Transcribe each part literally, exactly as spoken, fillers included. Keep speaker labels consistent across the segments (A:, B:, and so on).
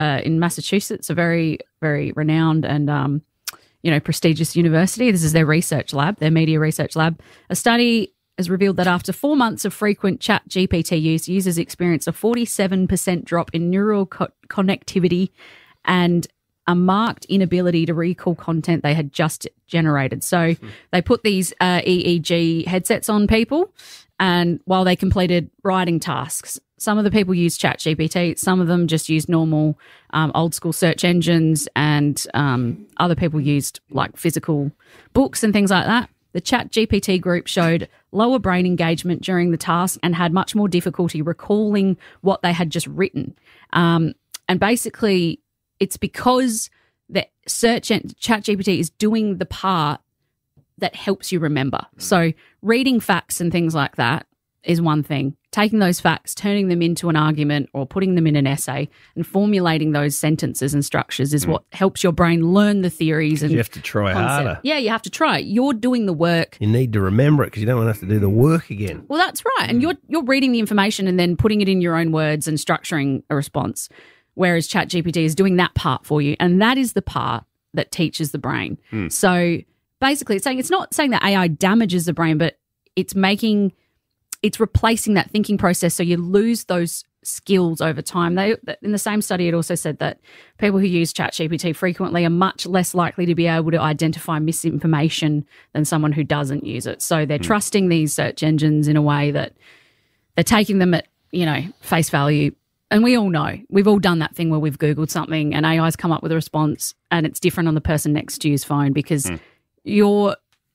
A: uh, in Massachusetts, a very, very renowned and, um, you know, prestigious university. This is their research lab, their media research lab. A study has revealed that after four months of frequent Chat G P T use, users experienced a forty-seven percent drop in neural co- connectivity and a marked inability to recall content they had just generated. So mm. they put these uh, E E G headsets on people, and while they completed writing tasks, some of the people used Chat G P T, some of them just used normal um, old school search engines, and um, other people used like physical books and things like that. The Chat G P T group showed lower brain engagement during the task and had much more difficulty recalling what they had just written. Um, and basically, it's because the search and Chat G P T is doing the part that helps you remember. Mm. So reading facts and things like that is one thing. Taking those facts, turning them into an argument or putting them in an essay and formulating those sentences and structures is mm. what helps your brain learn the theories. And
B: you have to try concept. harder.
A: Yeah, you have to try. You're doing the work.
B: You need to remember it because you don't want to have to do the work again.
A: Well, that's right. And you're you're reading the information and then putting it in your own words and structuring a response, whereas Chat G P T is doing that part for you. And that is the part that teaches the brain. Mm. So basically it's saying it's not saying that A I damages the brain, but it's making – it's replacing that thinking process, so you lose those skills over time. They, in the same study, it also said that people who use Chat G P T frequently are much less likely to be able to identify misinformation than someone who doesn't use it. So they're mm. trusting these search engines in a way that they're taking them at, you know, face value. And we all know, we've all done that thing where we've Googled something and A I's come up with a response and it's different on the person next to you's phone because mm. you're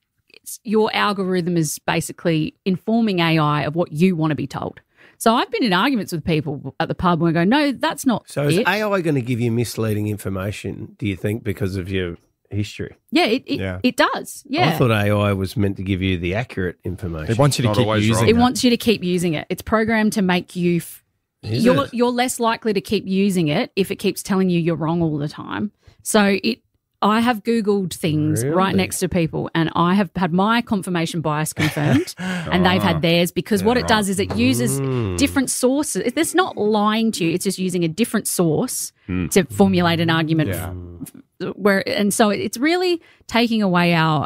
A: your algorithm is basically informing A I of what you want to be told. So I've been in arguments with people at the pub where I go, no, that's not
B: So is
A: it.
B: A I going to give you misleading information, do you think, because of your history?
A: Yeah, it it,
C: Yeah.
A: it does. Yeah.
B: I thought A I was meant to give you the accurate information.
C: It wants you to
D: Not
C: keep
D: always
C: using
D: wrong.
C: it.
A: It wants you to keep using it. It's programmed to make you f-
B: Is
A: you're
B: it?
A: you're less likely to keep using it if it keeps telling you you're wrong all the time. So it I have Googled things
B: Really?
A: right next to people and I have had my confirmation bias confirmed and they've had theirs because what it does is it uses
B: Mm.
A: different sources. It's not lying to you. It's just using a different source to formulate an argument.
C: Yeah.
A: Where And so it's really taking away our